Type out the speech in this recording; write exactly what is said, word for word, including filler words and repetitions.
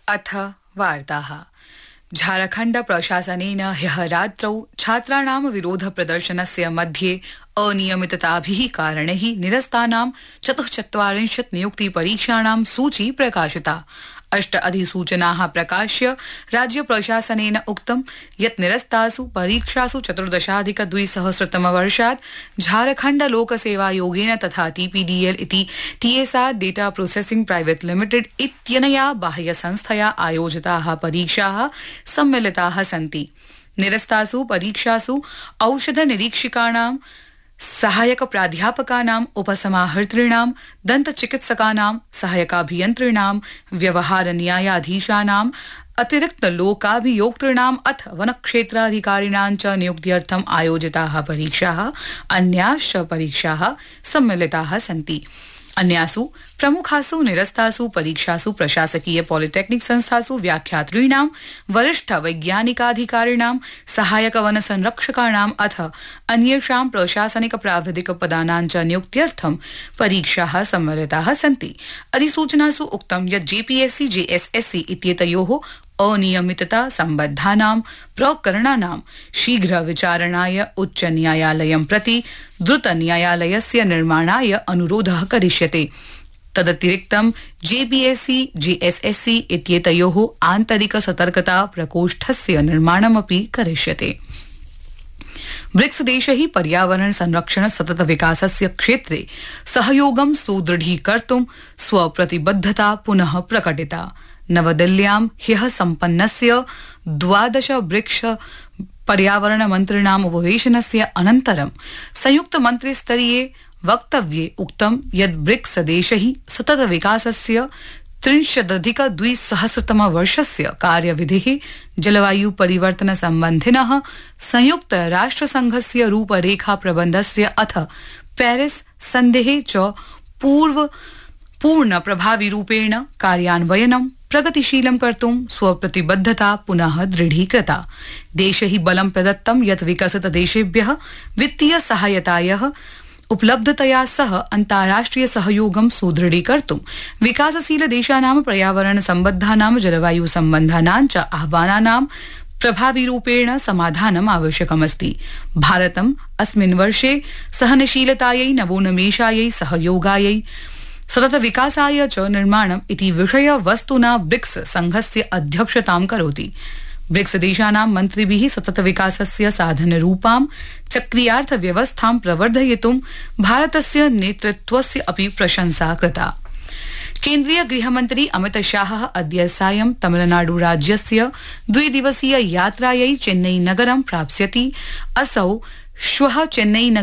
अथ वार्ताः। झारखण्ड प्रशासनेन ह्यः रात्रौ छात्राणां विरोध प्रदर्शनस्य मध्ये अनियमितताभिः कारणैः निरस्तानां चतुश्चत्वारिंशत् नियुक्ति परीक्षाणां सूची प्रकाशिता। अष्ट अधिसूचनाः प्रकाश्य राज्य प्रशासनेन उक्तं यत् निरस्तासु परीक्षासु चतुर्दशाधिक द्विसहस्रतमवर्षात् झारखण्ड लोकसेवायोगेन तथा टीपीडीएल इति TSR data processing private limited इत्यनया बाह्यसंस्थया आयोजिताः परीक्षाः सम्मिलिताः सन्ति। निरस्तासु परीक्षासु औषध निरीक्षकाणां सहायक प्राध्यापकानां उपसमाहर्तॄणां दन्तचिकित्सकानां सहायकाभियन्त्रिणां व्यवहार न्यायाधीशानां अतिरिक्त लोकाभियोक्तॄणाम् अथ वनक्षेत्राधिकारिणां च नियुक्त्यर्थम् आयोजिताः परीक्षाः अन्याश्च परीक्षाः सम्मिलिताः सन्ति। अन्यासु प्रमुखासु निरस्तासु परीक्षासु प्रशासकीय पॉलिटेक्निक संस्थासु व्याख्यातॄणां वरिष्ठ वैज्ञानिकाधिकारिणां सहायक वन संरक्षकाणां अथ अन्येषां प्रशासनिक प्राविधिक पदानां च नियुक्त्यर्थं परीक्षाः सम्मिलिताः सन्ति। अधिसूचनासु उक्तं यत् जेपीएससी जेएसएससी इत्येतयोः अनियमितता सम्बद्धानां प्रकरणानां शीघ्र विचारणाय उच्च न्यायालयं प्रति द्रुत न्यायालयस्य निर्माणाय अनुरोधः करिष्यते। तदतिरिक्तं जेपीएससी जेएसएससी इत्येतयोः आन्तरिक सतर्कता प्रकोष्ठस्य निर्माणमपि करिष्यते। ब्रिक्स देशैः पर्यावरण संरक्षण सतत विकासस्य क्षेत्रे सहयोगं सुदृढीकर्तुं स्वप्रतिबद्धता पुनः प्रकटिता। नवदिल्ल्यां ह्यः सम्पन्नस्य द्वादश ब्रिक्स पर्यावरण मन्त्रिणाम् उपवेशनस्य अनन्तरं संयुक्त मन्त्रिस्तरीये वक्तव्ये उक्तं यत् ब्रिक्स देशैः सतत विकासस्य त्रिंशदधिक द्विसहस्रतम वर्षस्य कार्यविधिः जलवायु परिवर्तन सम्बन्धिनः संयुक्त राष्ट्रसंघस्य रूपरेखा प्रबन्धस्य अथ पेरिस सन्धेः च पूर्व पूर्ण प्रभावी रूपेण कार्यान्वयनं प्रगतिशीलं कर्तुं स्वप्रतिबद्धता पुनः दृढीकृता। देशैः बलं प्रदत्तं यत् विकसित देशेभ्यः वित्तीय सहायतायाः उपलब्धतया सह अन्ताराष्ट्रिय सहयोगं सुदृढीकर्तुं विकासशील देशानां पर्यावरण सम्बद्धानां जलवायु सम्बन्धानां च आह्वानानां प्रभाविरूपेण समाधानम् आवश्यकमस्ति। भारतम् अस्मिन् वर्षे सहनशीलतायै नवोन्मेषायै सहयोगायै सतत विकासाय च निर्माणम् इति विषय वस्तुना ब्रिक्स संघस्य अध्यक्षतां करोति। ब्रिक्स देशानां मन्त्रिभिः सतत विकासस्य साधनरूपां चक्रीयार्थ व्यवस्थां प्रवर्धयितुं भारतस्य नेतृत्वस्य अपि प्रशंसा कृता। केन्द्रीय गृहमन्त्री अमित शाहः अद्य सायं तमिलनाडु राज्यस्य द्विदिवसीय यात्रायै चेन्नई नगरं प्राप्स्यति। असौ श्वः चेन्नई